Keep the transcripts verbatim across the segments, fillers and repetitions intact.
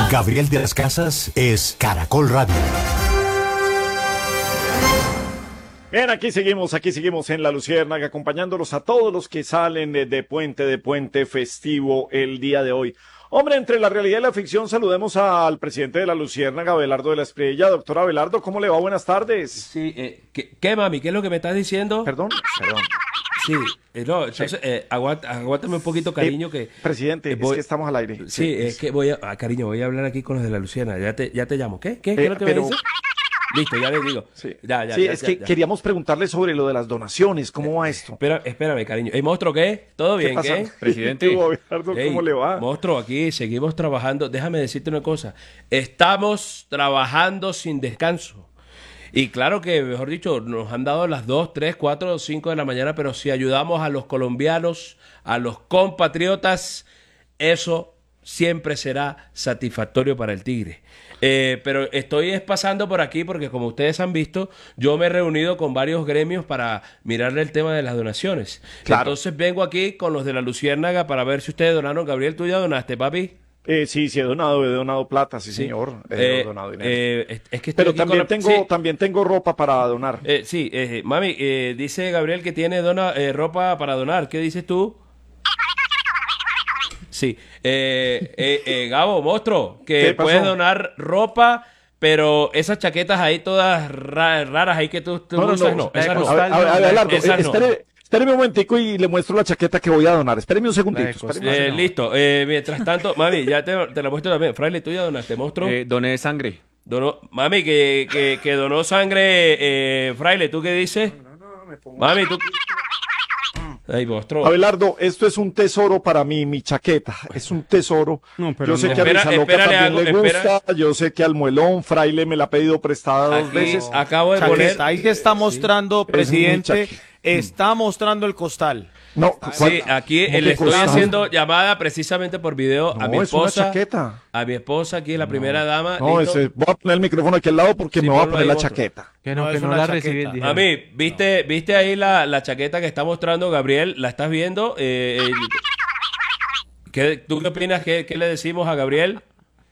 Gabriel de las Casas es Caracol Radio. Bien, aquí seguimos, aquí seguimos en La Luciérnaga, acompañándolos a todos los que salen de, de puente, de puente festivo el día de hoy. Hombre, entre la realidad y la ficción, saludemos al presidente de La Luciérnaga, Abelardo de la Espriella. Doctor Abelardo, ¿cómo le va? Buenas tardes. Sí, eh, ¿qué, ¿qué, mami? ¿Qué es lo que me estás diciendo? Perdón, perdón. Sí, eh, no, entonces, sí. eh, aguanta, aguántame un poquito, cariño, eh, que... Presidente, eh, voy, es que estamos al aire. Sí, sí, es que voy a... Ah, cariño, voy a hablar aquí con los de La Luciérnaga, ya te, ya te llamo. ¿Qué? ¿Qué? ¿Qué eh, es lo que pero... me dices? Listo, ya les digo. Sí, ya, ya, sí ya, es ya, que ya. queríamos preguntarle sobre lo de las donaciones. ¿Cómo eh, va esto? Espera, espérame, cariño. ¿El monstruo qué? ¿Todo bien? ¿Qué pasa? ¿Qué? Presidente. Abelardo, Hey, ¿cómo le va? Monstruo, aquí seguimos trabajando. Déjame decirte una cosa. Estamos trabajando sin descanso. Y claro que, mejor dicho, nos han dado las dos, tres, cuatro, cinco de la mañana, pero si ayudamos a los colombianos, a los compatriotas, eso siempre será satisfactorio para el Tigre. Eh, pero estoy es pasando por aquí porque, como ustedes han visto, yo me he reunido con varios gremios para mirarle el tema de las donaciones. Claro. Entonces vengo aquí con los de La Luciérnaga para ver si ustedes donaron. Gabriel, ¿tú ya donaste, papi? Eh, sí, sí he donado, he donado plata, sí, sí. señor. He eh, donado dinero. Eh, es que Pero también, la... tengo, sí. también tengo ropa para donar. Eh, sí, eh, mami, eh, dice Gabriel que tiene dona, eh, ropa para donar. ¿Qué dices tú? Sí. Eh, eh, eh, Gabo, monstruo, que puedes donar ropa, pero esas chaquetas ahí todas ra raras ahí que tú, tú no, no, usas, no. no. Esas no. A ver, a ver, Abelardo, esas no. Espere, espéreme un momentico y le muestro la chaqueta que voy a donar. Espéreme un segundito. Espéreme Eh, un listo. Eh, mientras tanto, mami, ya te, te la muestro también. Fraile, ¿tú ya donaste, monstruo? Eh, doné sangre. Donó, mami, que, que, que donó sangre, eh, Fraile, ¿tú qué dices? No, no, no, me pongo... Mami, tú... Ay, monstruo. Abelardo, esto es un tesoro para mí, mi chaqueta. Es un tesoro. No, pero yo sé no. que a Espera, Rizaloca también algo, le espera. gusta. Yo sé que al Muelón, Fraile me la ha pedido prestada Aquí, dos veces. Acabo de chaqueta, poner... ahí que está mostrando, sí. presidente, está mostrando el costal. No, sí, aquí le estoy costal? haciendo llamada precisamente por video no, a mi esposa. Es una chaqueta. A mi esposa, aquí la no. primera dama. No, ese, voy a poner el micrófono aquí al lado porque sí, me voy a poner la otro. chaqueta. Que no, no que no la recibí. A mí, ¿viste, ¿viste ahí la, la chaqueta que está mostrando Gabriel? ¿La estás viendo? Eh, eh, ¿qué, ¿Tú qué opinas? ¿Qué, ¿Qué le decimos a Gabriel?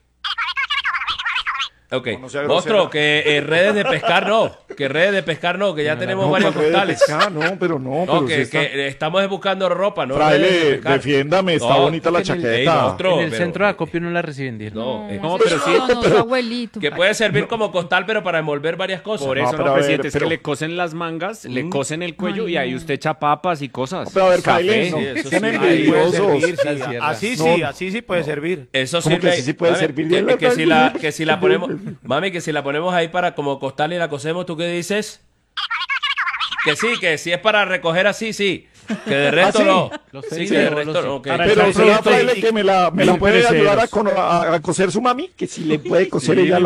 Ok, no, no monstruo, que eh, redes de pescar no, que redes de pescar no, que ya no, tenemos no, varios costales. De pescar, no, pero no, no pero que, si está... que estamos buscando ropa, ¿no? Fraile, de defiéndame, está no, bonita la chaqueta. El, hey, monstruo, en el pero, centro de acopio no la reciben. No, no, eh, no pero sí, no, no, abuelito. Que puede servir como costal, pero para envolver varias cosas. Por eso, no, no, a presidente, ver, es pero... que le cosen las mangas, mm. le cosen el cuello Ay, y ahí usted echa papas y cosas. Pero a ver, Fraile, no, sí, eso sean sí. envidiosos. Así sí, así sí puede servir. Eso sí. Que sí puede servir. Que, que, si la, que si la ponemos, mami, que si la ponemos ahí para como costal y la cosemos, ¿tú qué dices? Que sí, que si es para recoger así, sí. Que de resto ¿Ah, sí? no. Lo sé, sí, que de resto no. Okay. Pero será Fraile que me la, me la puede ayudar a, a, a coser su mami, que si le puede coser sí, ella la